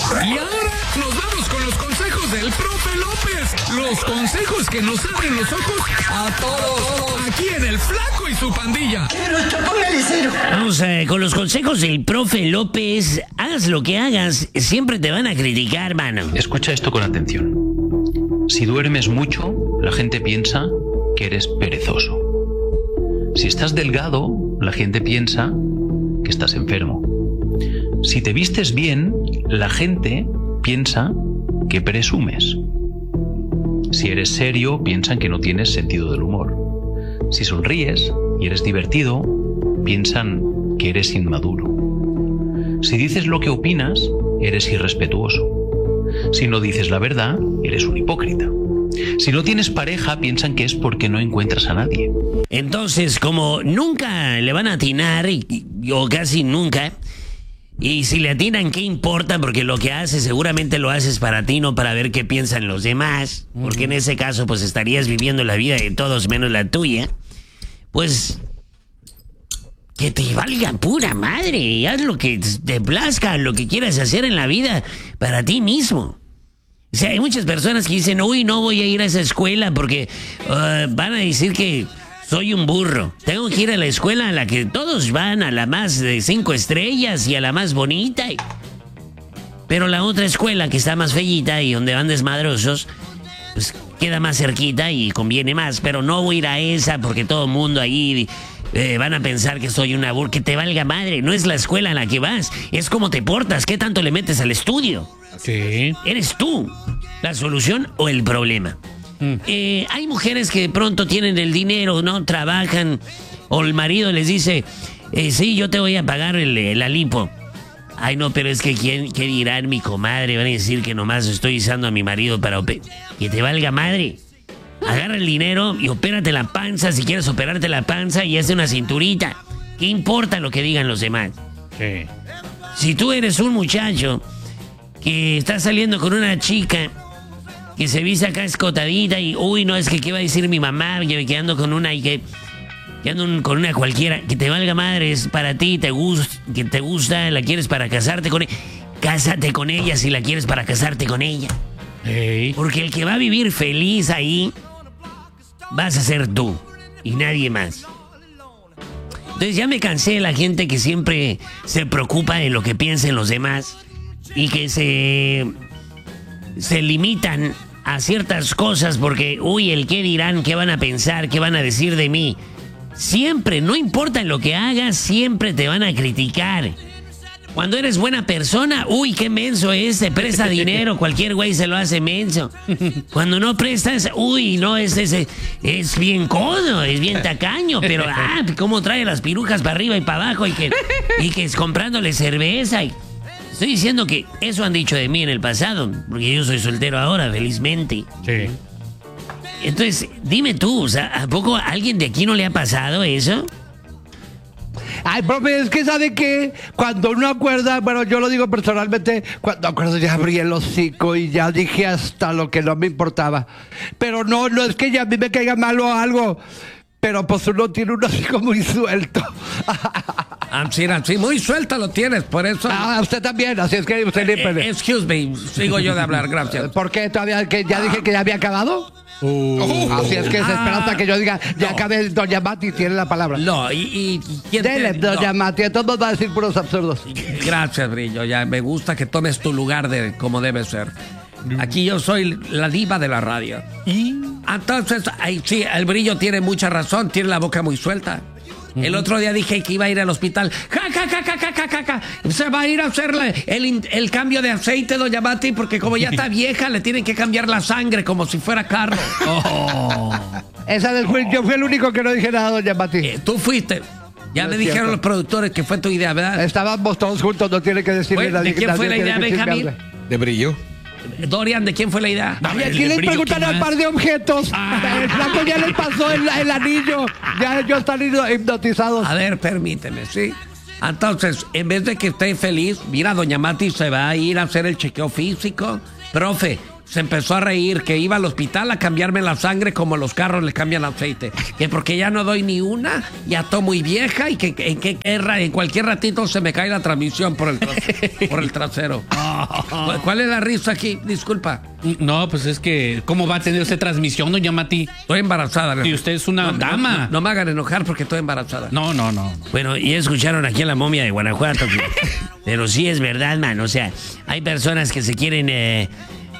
Y ahora nos vamos con los consejos del profe López. Los consejos que nos abren los ojos a todos. Aquí en El Flaco y su pandilla. Vamos con los consejos del profe López. Hagas lo que hagas, siempre te van a criticar, mano. Escucha esto con atención. Si duermes mucho, la gente piensa que eres perezoso. Si estás delgado, la gente piensa que estás enfermo. Si te vistes bien, la gente piensa que presumes. Si eres serio, piensan que no tienes sentido del humor. Si sonríes y eres divertido, piensan que eres inmaduro. Si dices lo que opinas, eres irrespetuoso. Si no dices la verdad, eres un hipócrita. Si no tienes pareja, piensan que es porque no encuentras a nadie. Entonces, como nunca le van a atinar, o casi nunca, y si le atinan, ¿qué importa? Porque lo que haces seguramente lo haces para ti, no para ver qué piensan los demás. Porque en ese caso, pues estarías viviendo la vida de todos menos la tuya. Pues que te valga pura madre y haz lo que te plazca, lo que quieras hacer en la vida para ti mismo. O sea, hay muchas personas que dicen, uy, no voy a ir a esa escuela porque van a decir que soy un burro. Tengo que ir a la escuela a la que todos van, a la más de 5 estrellas y a la más bonita. Pero la otra escuela que está más feíta y donde van desmadrosos, pues queda más cerquita y conviene más. Pero no voy a ir a esa porque todo el mundo ahí van a pensar que soy una burra. Que te valga madre, no es la escuela a la que vas, es cómo te portas, qué tanto le metes al estudio. Sí. ¿Eres tú la solución o el problema? Hay mujeres que de pronto tienen el dinero, ¿no? Trabajan, o el marido les dice, sí, yo te voy a pagar la lipo. Ay, no, pero es que ¿qué dirán mi comadre? Van a decir que nomás estoy usando a mi marido para que te valga madre. Agarra el dinero y opérate la panza, si quieres operarte la panza, y hace una cinturita. ¿Qué importa lo que digan los demás? Sí. Si tú eres un muchacho que está saliendo con una chica que se viste acá escotadita y, uy, no, es que qué va a decir mi mamá, que ando con una y que ando con una cualquiera, que te valga madre, es para ti, que te gusta, la quieres para casarte con ella, cásate con ella si la quieres para casarte con ella. Hey. Porque el que va a vivir feliz ahí vas a ser tú y nadie más. Entonces ya me cansé de la gente que siempre se preocupa de lo que piensen los demás y que se limitan a ciertas cosas porque, uy, el qué dirán, qué van a pensar, qué van a decir de mí. Siempre, no importa lo que hagas, siempre te van a criticar. Cuando eres buena persona, uy, qué menso es, te presta dinero, cualquier güey se lo hace menso. Cuando no prestas, uy, no, es bien codo, es bien tacaño, pero, cómo trae las pirujas para arriba y para abajo y que es comprándole cerveza. Estoy diciendo que eso han dicho de mí en el pasado, porque yo soy soltero ahora, felizmente. Sí. Entonces, dime tú, o sea, ¿a poco a alguien de aquí no le ha pasado eso? Ay, profe, es que ¿sabe qué? Cuando uno acuerda, bueno, yo lo digo personalmente, cuando acuerdo ya abrí el hocico y ya dije hasta lo que no me importaba. Pero no es que ya a mí me caiga mal o algo, pero pues uno tiene un hocico muy suelto. Sí, muy suelta lo tienes, por eso. Usted también, así es que usted límpele. Excuse me, sigo yo de hablar, gracias. ¿Por qué todavía? ¿Que ya dije que ya había acabado? Así es que se espera hasta que yo diga, ya acabé, doña Mati tiene la palabra. No, y ¿quién Dele, doña Mati, entonces va a decir puros absurdos. Gracias, Brillo, ya me gusta que tomes tu lugar de como debe ser. Aquí yo soy la diva de la radio. Entonces, sí, el Brillo tiene mucha razón, tiene la boca muy suelta. El otro día dije que iba a ir al hospital. Se va a ir a hacer el cambio de aceite, doña Mati, porque como ya está vieja, le tienen que cambiar la sangre como si fuera carro. Esa vez yo fui el único que no dije nada, doña Mati. Tú fuiste. Ya No me es dijeron cierto. los productores que fue tu idea, ¿verdad? Estábamos todos juntos, no tiene que decirle ¿De quién fue la idea, Benjamín? De Brillo. Dorian, ¿de quién fue la idea? Y aquí les preguntan al par de objetos. El flaco ya les pasó el anillo. Ya ellos están hipnotizados. A ver, permíteme, ¿sí? Entonces, en vez de que esté feliz, mira, doña Mati se va a ir a hacer el chequeo físico. Profe, se empezó a reír que iba al hospital a cambiarme la sangre como los carros le cambian aceite. Que porque ya no doy ni una, ya estoy muy vieja y que en cualquier ratito se me cae la transmisión por el trasero. ¿Cuál es la risa aquí? Disculpa. No, pues es que, ¿cómo va a tener usted transmisión, doña Mati? Estoy embarazada. Si usted es una dama. No me hagan enojar porque estoy embarazada. No. Bueno, y escucharon aquí a la momia de Guanajuato. Pero sí es verdad, man. O sea, hay personas que se quieren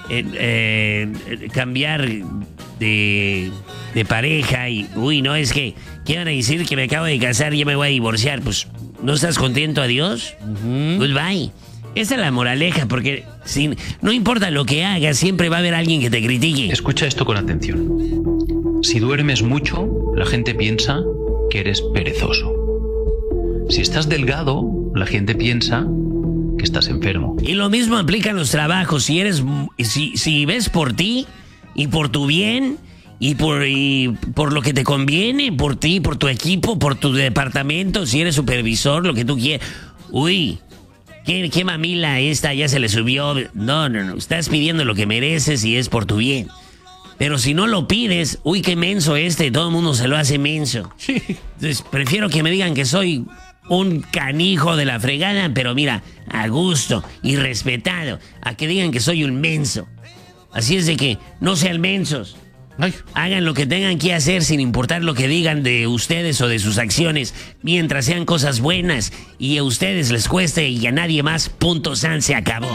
cambiar de pareja y, uy, no, es que, ¿qué van a decir? Que me acabo de casar y ya me voy a divorciar. Pues, ¿no estás contento? Adiós. Goodbye. Esa es la moraleja, porque no importa lo que hagas, siempre va a haber alguien que te critique. Escucha esto con atención. Si duermes mucho, la gente piensa que eres perezoso. Si estás delgado, la gente piensa que estás enfermo. Y lo mismo aplica en los trabajos. Si ves por ti y por tu bien y por lo que te conviene, por ti, por tu equipo, por tu departamento, si eres supervisor, lo que tú quieras. Uy, ¿qué mamila esta ya se le subió? No. Estás pidiendo lo que mereces y es por tu bien. Pero si no lo pides, uy, qué menso todo el mundo se lo hace menso. Sí. Entonces, prefiero que me digan que soy un canijo de la fregada, pero mira, a gusto y respetado, a que digan que soy un menso. Así es de que no sean mensos. Ay. Hagan lo que tengan que hacer sin importar lo que digan de ustedes o de sus acciones, mientras sean cosas buenas y a ustedes les cueste y a nadie más, punto, san, se acabó.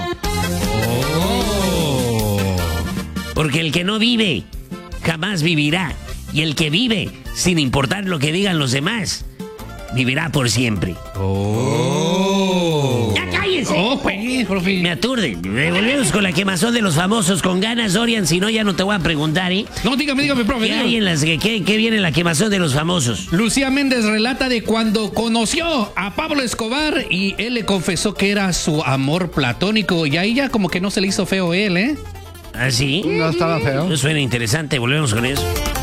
Porque el que no vive, jamás vivirá. Y el que vive, sin importar lo que digan los demás, vivirá por siempre. ¡Ya cállense! Pues, profe. Me aturden. Volvemos con la quemazón de los famosos con ganas, Dorian. Si no, ya no te voy a preguntar, ¿eh? No, dígame, profe. ¿Qué hay ¿Qué viene en la quemazón de los famosos? Lucía Méndez relata de cuando conoció a Pablo Escobar y él le confesó que era su amor platónico. Y ahí ya como que no se le hizo feo él, ¿eh? ¿Ah, sí? No estaba feo. Eso suena interesante. Volvemos con eso.